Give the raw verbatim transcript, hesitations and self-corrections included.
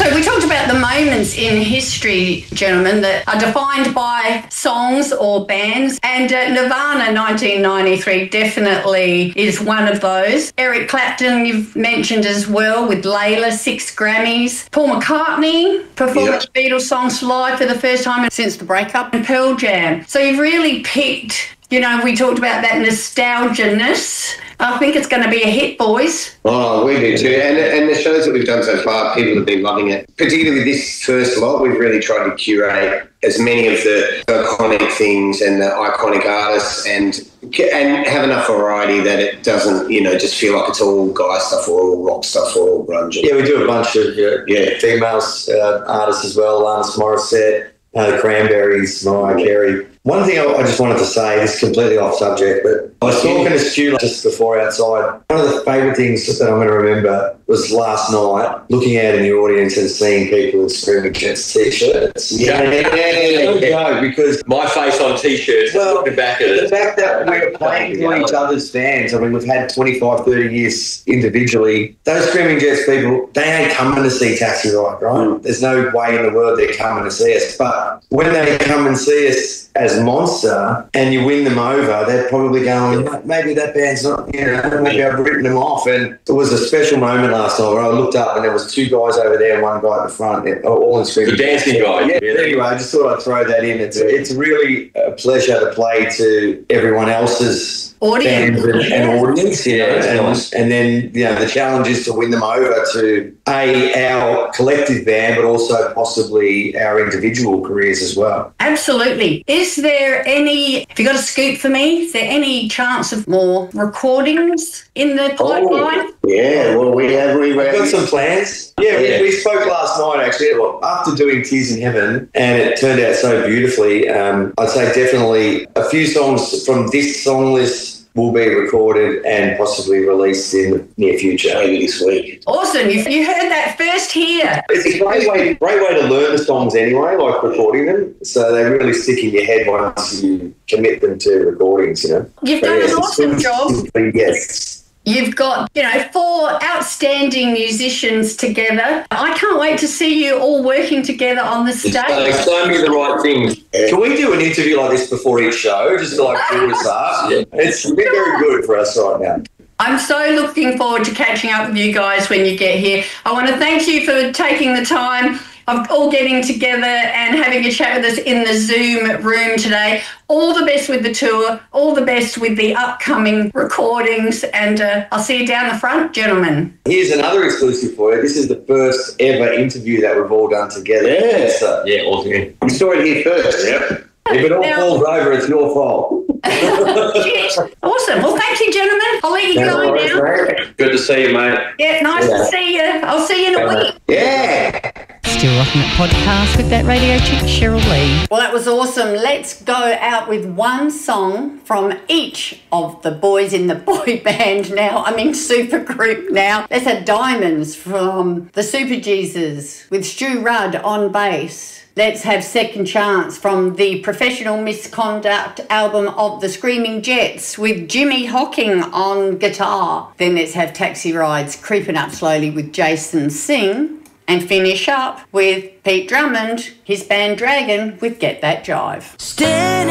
So we talked about the moments in history, gentlemen, that are defined by songs or bands, and uh, Nirvana nineteen ninety-three definitely is one of those. Eric Clapton you've mentioned as well with Layla, six Grammys. Paul McCartney performed yep. Beatles songs live for the first time since the breakup, and Pearl Jam. So you've really picked, you know, we talked about that nostalgia-ness. I think it's going to be a hit, boys. Oh, we do too. And, and the shows that we've done so far, people have been loving it. Particularly with this first lot, we've really tried to curate as many of the iconic things and the iconic artists and and have enough variety that it doesn't, you know, just feel like it's all guy stuff or all rock stuff or all grunge. Yeah, we do a bunch of uh, yeah females uh, artists as well. Alanis Morissette, uh, the Cranberries, Mariah Carey. One thing I, I just wanted to say, this is completely off subject, but I was talking to Stu just before outside. One of the favourite things that I'm going to remember was last night, looking out in the audience and seeing people in Screaming Jets T-shirts. Yeah, yeah, yeah, yeah. No, because my face on T-shirts, well, looking back at it. The fact that we're playing to each other's fans, I mean, we've had twenty-five, thirty years individually. Those Screaming Jets people, they ain't coming to see Taxi Ride, right? Mm. There's no way in the world they're coming to see us. But when they come and see us as Monster and you win them over, they're probably going, maybe that band's not, you know, maybe I've written them off. And it was a special moment last night where I looked up and there was two guys over there and one guy at the front, all in Screaming. The dancing guy. Yeah. yeah. Anyway, I just thought I'd throw that in. It's, it's really a pleasure to play to everyone else's audience and, and audience, you know, and, nice. and then, you know, the challenge is to win them over to a our collective band, but also possibly our individual careers as well. Absolutely. Is there any, have you got a scoop for me? Is there any chance of more recordings in the pipeline? Oh, yeah, well, we have. We've got some plans. Yeah, yeah. We, we spoke last night, actually, well, after doing Tears in Heaven, and it turned out so beautifully. Um, I'd say definitely a few songs from this song list will be recorded and possibly released in the near future, maybe this week. Awesome. You, you heard that first here. It's a great way, great way to learn the songs anyway, like recording them. So they really stick in your head once you commit them to recordings, you know. You've so done yes, an awesome job. Yes. You've got, you know, four outstanding musicians together. I can't wait to see you all working together on the stage. It's so many of the right things. Can we do an interview like this before each show, just to like build us up? Yeah. It's been very good for us right now. I'm so looking forward to catching up with you guys when you get here. I want to thank you for taking the time of all getting together and having a chat with us in the Zoom room today. All the best with the tour, all the best with the upcoming recordings, and uh, I'll see you down the front, gentlemen. Here's another exclusive for you. This is the first ever interview that we've all done together. Yeah, so, yeah, awesome. You saw it here first, yep. If it all now, falls over, it's your fault. Awesome. Well, thank you, gentlemen. I'll let you That's go right, now. Right. Good to see you, mate. Yeah, nice yeah. to see you. I'll see you in a week. Yeah. Still Rocking It podcast with that radio chick, Cheryl Lee. Well, that was awesome. Let's go out with one song from each of the boys in the boy band now. I mean, super group now. Let's have Diamonds from the Super Jesus with Stu Rudd on bass. Let's have Second Chance from the Professional Misconduct album of the Screaming Jets with Jimmy Hocking on guitar. Then let's have Taxi Rides Creeping Up Slowly with Jason Singh. And finish up with Pete Drummond, his band Dragon, with Get That Jive. Standing